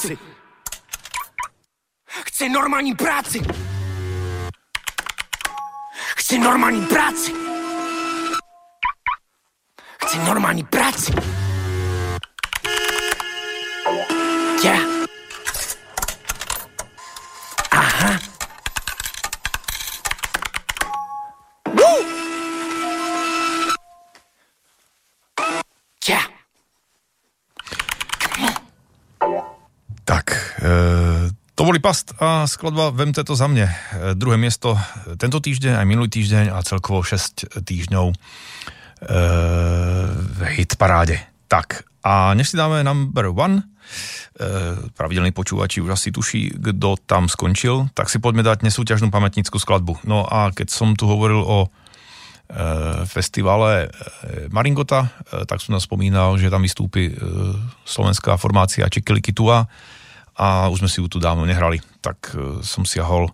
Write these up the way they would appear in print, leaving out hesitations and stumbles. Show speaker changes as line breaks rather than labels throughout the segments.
práci. Chci normální práci. Chci normální práci. Chci normální práci. Yeah. Aha. Woo. Yeah.
Tak, to boli Past a skladba Vemte to za mne. Druhé miesto tento týždeň, aj minulý týždeň a celkovo 6 týždňov v hit paráde. Tak, a než si dáme number one, pravidelní počúvači už asi tuší, kto tam skončil, tak si poďme dať nesúťažnú pamätnícku skladbu. No a keď som tu hovoril o festivale Maringota, tak som nás spomínal, že tam vystúpi slovenská formácia Čikilikitua a už sme si ju tu dávno nehrali. Tak som siahol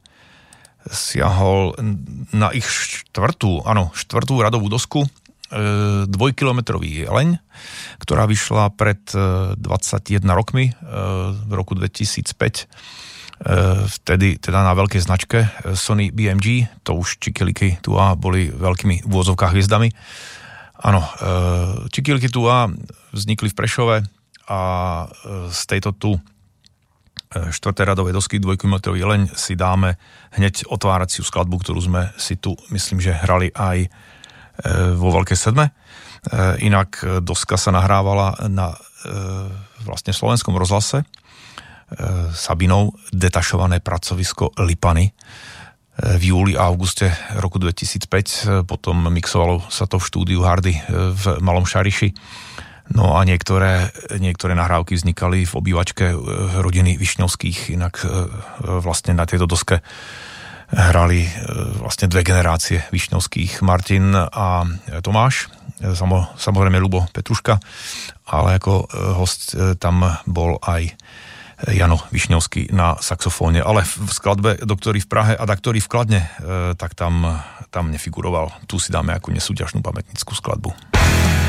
na ich štvrtú radovú dosku, 2-kilometrový Jeleň, ktorá vyšla pred 21 rokmi, v roku 2005, vtedy teda na veľkej značke Sony BMG, to už Čikilikitua boli veľkými v úvodzovkách hviezdami. Áno, Čikilikitua vznikli v Prešove a z tejto tu štvrtej radovej dosky 2-kilometrový Jeleň si dáme hneď otváraciu skladbu, ktorú sme si tu, myslím, že hrali aj vo Veľkej sedme. Inak doska sa nahrávala na vlastne slovenskom rozhlase Sabinov detašované pracovisko Lipany v júli a auguste roku 2005. Potom mixovalo sa to v štúdiu Hardy v Malom Šariši. No a niektoré nahrávky vznikali v obývačke rodiny Višňovských. Inak vlastne na tejto doske hrali vlastne dve generácie Višňovských, Martin a Tomáš, samozrejme Ľubo Petruška, ale ako host tam bol aj Jano Višňovský na saxofóne, ale v skladbe Doktori v Prahe a Doktori v Kladne, tak tam nefiguroval. Tu si dáme ako nesúťažnú pamätnickú skladbu.